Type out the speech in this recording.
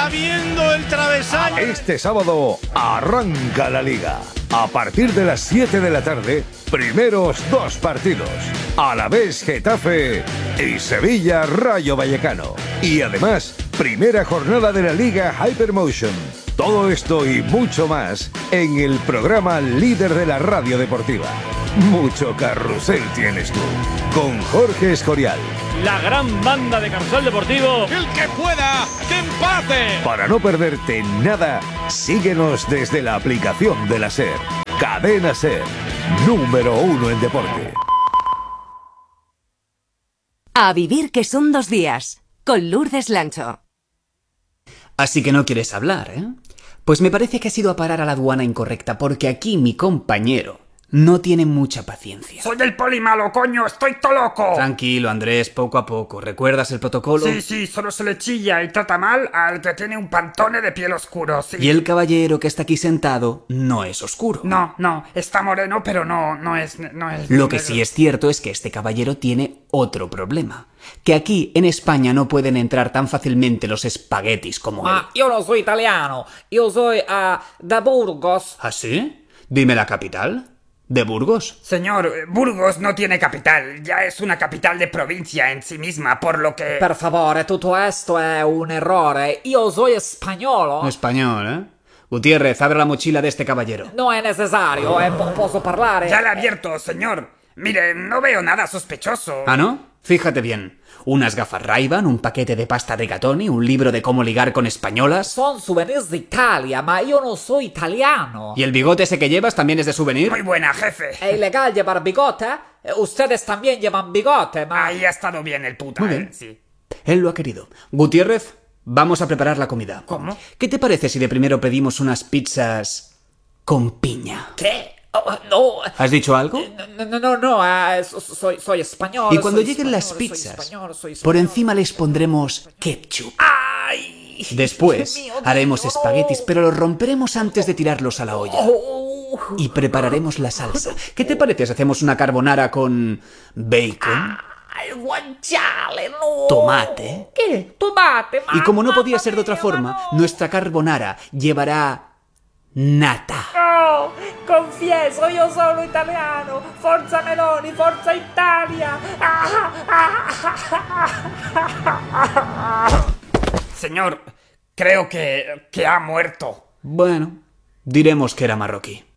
está viendo el travesaño. Este sábado arranca la Liga. A partir de las 7 de la tarde, primeros dos partidos. Alavés Getafe y Sevilla Rayo Vallecano. Y además, primera jornada de la Liga Hypermotion. Todo esto y mucho más en el programa líder de la radio deportiva. Mucho carrusel tienes tú. Con Jorge Escorial. La gran banda de Carrusel Deportivo. El que pueda, que empate. Para no perderte nada, síguenos desde la aplicación de la SER. Cadena SER, número 1 en deporte. A vivir que son 2 días, con Lourdes Lancho. Así que no quieres hablar, ¿eh? Pues me parece que has ido a parar a la aduana incorrecta, porque aquí mi compañero no tiene mucha paciencia. ¡Soy el polimalo, coño! ¡Estoy todo loco! Tranquilo, Andrés, poco a poco. ¿Recuerdas el protocolo? Sí, solo se le chilla y trata mal al que tiene un pantone de piel oscuro, sí. Y el caballero que está aquí sentado no es oscuro. No, está moreno, pero no es... Lo que sí es cierto es que este caballero tiene otro problema. Que aquí, en España, no pueden entrar tan fácilmente los espaguetis como él. Yo no soy italiano, yo soy de Burgos. ¿Ah, sí? Dime la capital. ¿De Burgos? Señor, Burgos no tiene capital, ya es una capital de provincia en sí misma, por lo que... Per favore, tutto esto è un errore. Io soy spagnolo. Español, ¿eh? Gutiérrez, abre la mochila de este caballero. No è necessario, posso parlare. Ya la he abierto, señor. Mire, no veo nada sospechoso. ¿Ah, no? Fíjate bien. Unas gafas Ray-Ban, un paquete de pasta Rigatoni, un libro de cómo ligar con españolas. Son souvenirs de Italia, ma io no soy italiano. ¿Y el bigote ese que llevas también es de souvenir? Muy buena, jefe. ¿Es ilegal llevar bigote? Ustedes también llevan bigote, ma... Ahí ha estado bien el puta, Muy bien. sí. Él lo ha querido. Gutiérrez, vamos a preparar la comida. ¿Cómo? ¿Qué te parece si de primero pedimos unas pizzas con piña? ¿Qué? Oh, no. ¿Has dicho algo? No, soy español. Y cuando soy lleguen español, las soy pizzas, español, soy por español. encima les pondremos ketchup. ¡Ay! Después Dios mío, haremos Dios. espaguetis, pero los romperemos antes de tirarlos a la olla. Oh. Y prepararemos la salsa. ¿Qué te parece si hacemos una carbonara con bacon, ¡Ay, guanciale, no! tomate? ¿Qué? Tomate, Y como no mamma podía ser de otra mia, forma, no. nuestra carbonara llevará nata. Oh, confieso, io sono italiano. Forza Meloni, forza Italia. Señor, creo que ha muerto. Bueno, diremos que era marroquí.